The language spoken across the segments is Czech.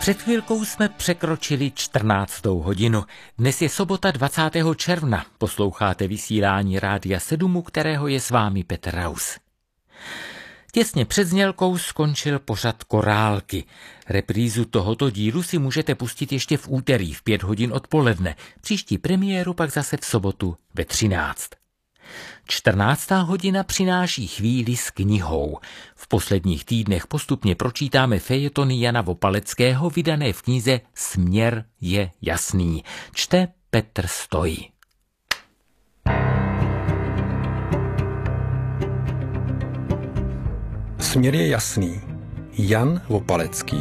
Před chvilkou jsme překročili 14. hodinu. Dnes je sobota 20. června. Posloucháte vysílání Rádia 7, u kterého je s vámi Petr Raus. Těsně před znělkou skončil pořad Korálky. Reprízu tohoto dílu si můžete pustit ještě v úterý v 5 hodin odpoledne. Příští premiéru pak zase v sobotu ve 13. 14. hodina přináší chvíli s knihou. V posledních týdnech postupně pročítáme fejetony Jana Vopaleckého vydané v knize Směr je jasný. Čte Petr Stoj. Směr je jasný. Jan Vopalecký.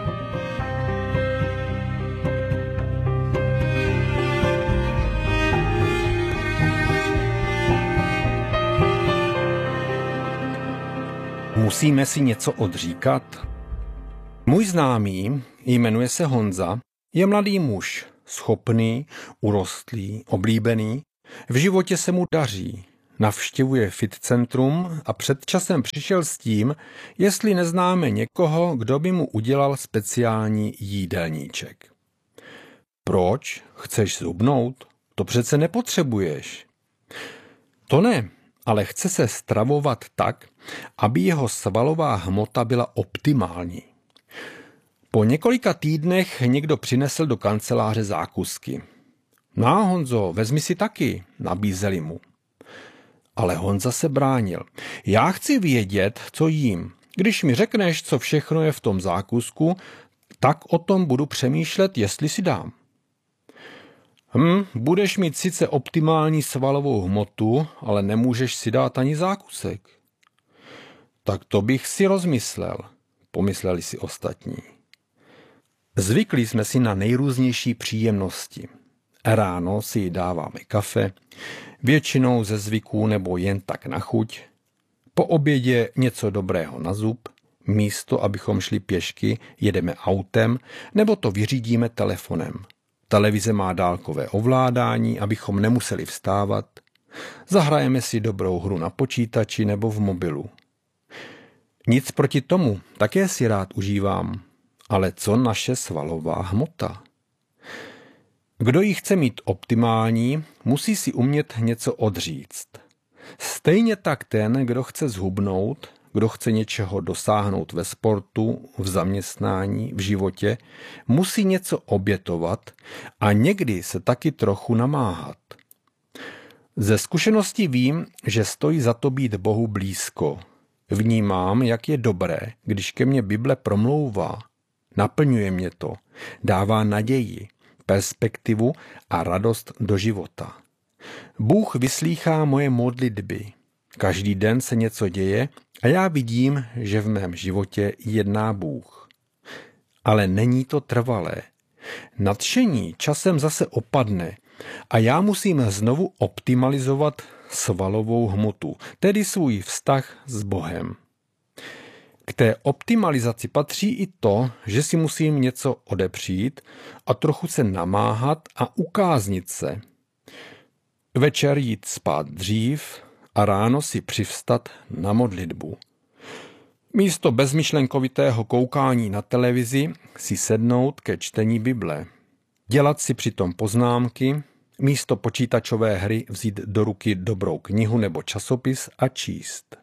Musíme si něco odříkat? Můj známý, jmenuje se Honza, je mladý muž, schopný, urostlý, oblíbený, v životě se mu daří, navštěvuje fit centrum a před časem přišel s tím, jestli neznáme někoho, kdo by mu udělal speciální jídelníček. Proč? Chceš zhubnout? To přece nepotřebuješ. To ne, ale chce se stravovat tak, aby jeho svalová hmota byla optimální. Po několika týdnech někdo přinesl do kanceláře zákusky. No Honzo, vezmi si taky, nabízeli mu. Ale Honza se bránil. Já chci vědět, co jím. Když mi řekneš, co všechno je v tom zákusku, tak o tom budu přemýšlet, jestli si dám. Budeš mít sice optimální svalovou hmotu, ale nemůžeš si dát ani zákusek. Tak to bych si rozmyslel, pomysleli si ostatní. Zvykli jsme si na nejrůznější příjemnosti. Ráno si dáváme kafe, většinou ze zvyků nebo jen tak na chuť. Po obědě něco dobrého na zub, místo abychom šli pěšky, jedeme autem nebo to vyřídíme telefonem. Televize má dálkové ovládání, abychom nemuseli vstávat. Zahrajeme si dobrou hru na počítači nebo v mobilu. Nic proti tomu, také si rád užívám. Ale co naše svalová hmota? Kdo ji chce mít optimální, musí si umět něco odříct. Stejně tak ten, kdo chce zhubnout, kdo chce něčeho dosáhnout ve sportu, v zaměstnání, v životě, musí něco obětovat a někdy se taky trochu namáhat. Ze zkušenosti vím, že stojí za to být Bohu blízko. Vnímám, jak je dobré, když ke mně Bible promlouvá. Naplňuje mě to, dává naději, perspektivu a radost do života. Bůh vyslýchá moje modlitby. Každý den se něco děje a já vidím, že v mém životě jedná Bůh. Ale není to trvalé. Nadšení časem zase opadne a já musím znovu optimalizovat svalovou hmotu, tedy svůj vztah s Bohem. K té optimalizaci patří i to, že si musím něco odepřít a trochu se namáhat a ukáznit se. Večer jít spát dřív a ráno si přivstat na modlitbu. Místo bezmyšlenkovitého koukání na televizi si sednout ke čtení Bible. Dělat si přitom poznámky, místo počítačové hry vzít do ruky dobrou knihu nebo časopis a číst.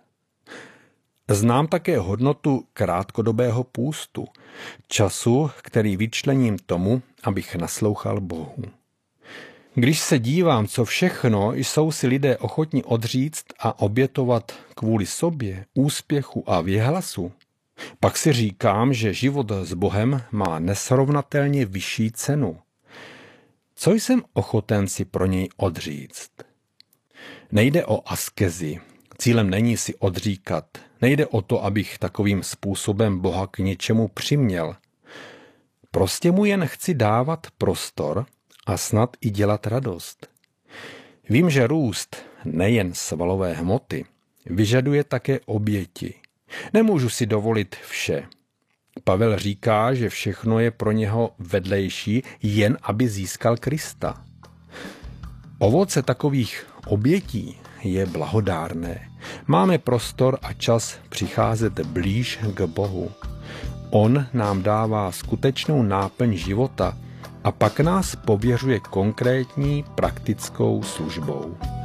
Znám také hodnotu krátkodobého půstu, času, který vyčlením tomu, abych naslouchal Bohu. Když se dívám, co všechno jsou si lidé ochotni odříct a obětovat kvůli sobě, úspěchu a věhlasu, pak si říkám, že život s Bohem má nesrovnatelně vyšší cenu. Co jsem ochoten si pro něj odříct? Nejde o askezi. Cílem není si odříkat. Nejde o to, abych takovým způsobem Boha k něčemu přiměl. Prostě mu jen chci dávat prostor a snad i dělat radost. Vím, že růst nejen svalové hmoty vyžaduje také oběti. Nemůžu si dovolit vše. Pavel říká, že všechno je pro něho vedlejší, jen aby získal Krista. Ovoce takových obětí je blahodárné. Máme prostor a čas přicházet blíž k Bohu. On nám dává skutečnou náplň života a pak nás pověřuje konkrétní praktickou službou.